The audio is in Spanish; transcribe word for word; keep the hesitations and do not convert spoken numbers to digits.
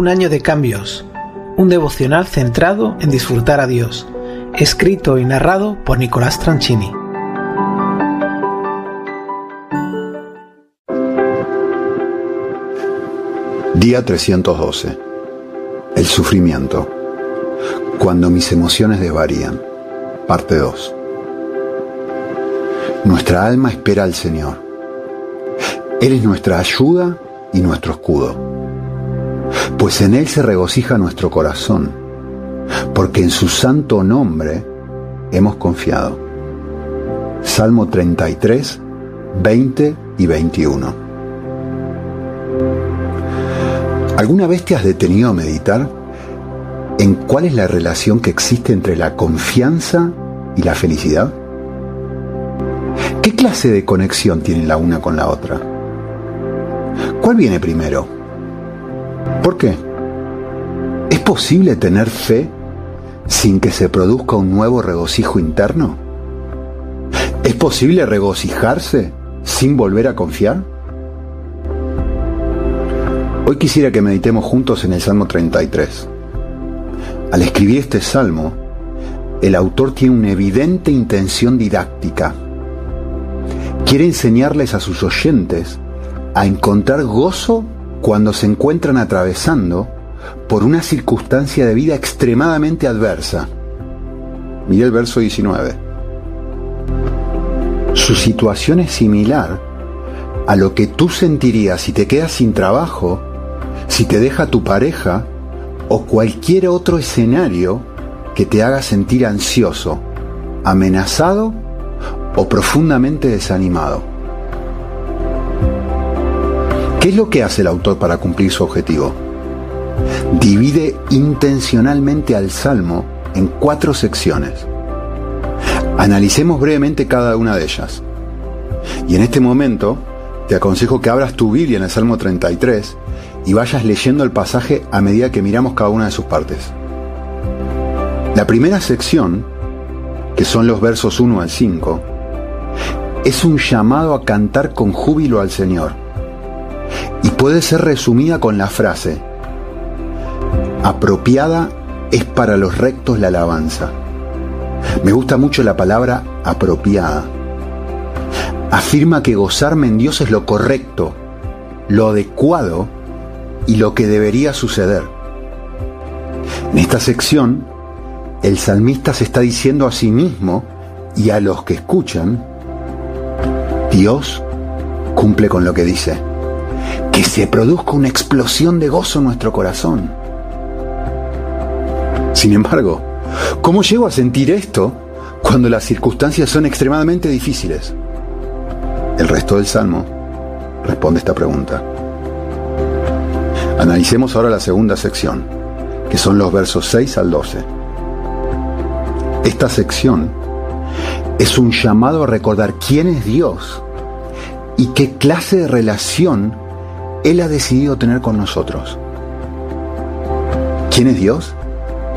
un año de cambios, un devocional centrado en disfrutar a Dios, escrito y narrado por Nicolás Tranchini. Día trescientos doce. El sufrimiento. Cuando mis emociones desvarían. Parte dos. Nuestra alma espera al Señor. Él es nuestra ayuda y nuestro escudo. Pues en Él se regocija nuestro corazón, porque en su santo nombre hemos confiado. Salmo treinta y tres, veinte y veintiuno. ¿Alguna vez te has detenido a meditar en cuál es la relación que existe entre la confianza y la felicidad? ¿Qué clase de conexión tienen la una con la otra? ¿Cuál viene primero? ¿Por qué? ¿Es posible tener fe sin que se produzca un nuevo regocijo interno? ¿Es posible regocijarse sin volver a confiar? Hoy quisiera que meditemos juntos en el Salmo treinta y tres. Al escribir este salmo, el autor tiene una evidente intención didáctica. Quiere enseñarles a sus oyentes a encontrar gozo cuando se encuentran atravesando por una circunstancia de vida extremadamente adversa. Mira el verso diecinueve. Su situación es similar a lo que tú sentirías si te quedas sin trabajo, si te deja tu pareja o cualquier otro escenario que te haga sentir ansioso, amenazado o profundamente desanimado. ¿Qué es lo que hace el autor para cumplir su objetivo? Divide intencionalmente al Salmo en cuatro secciones. Analicemos brevemente cada una de ellas. Y en este momento te aconsejo que abras tu Biblia en el Salmo treinta y tres y vayas leyendo el pasaje a medida que miramos cada una de sus partes. La primera sección, que son los versos uno al cinco, es un llamado a cantar con júbilo al Señor. Y puede ser resumida con la frase: apropiada es para los rectos la alabanza. Me gusta mucho la palabra apropiada. Afirma que gozarme en Dios es lo correcto, lo adecuado y lo que debería suceder. En esta sección, el salmista se está diciendo a sí mismo y a los que escuchan: Dios cumple con lo que dice. Que se produzca una explosión de gozo en nuestro corazón. Sin embargo, ¿cómo llego a sentir esto cuando las circunstancias son extremadamente difíciles? El resto del Salmo responde esta pregunta. Analicemos ahora la segunda sección, que son los versos seis al doce. Esta sección es un llamado a recordar quién es Dios y qué clase de relación Él ha decidido tener con nosotros. ¿Quién es Dios?